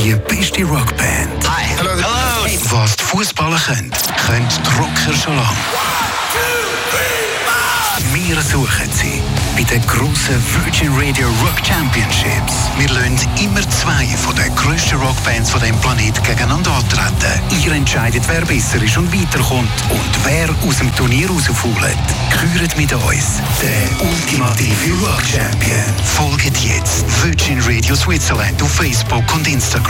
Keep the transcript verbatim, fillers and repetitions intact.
Die beste Rockband. Hi. Hello. Hello. Was die Fußballer können, können die Rocker schon lange. Wir suchen sie bei den grossen Virgin Radio Rock Championships. Wir lassen immer zwei von den grössten Rockbands von diesem Planeten gegeneinander antreten. Ihr entscheidet, wer besser ist und weiterkommt und wer aus dem Turnier rausfällt. Gehört mit uns, der ultimative Rock Champion. Folgt jetzt Virgin Radio Switzerland auf Facebook und Instagram.